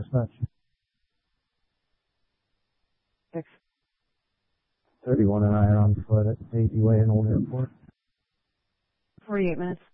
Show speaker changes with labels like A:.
A: dispatch.
B: 31 and I are on foot at Daisy Way and Old Airport.
C: 48 minutes.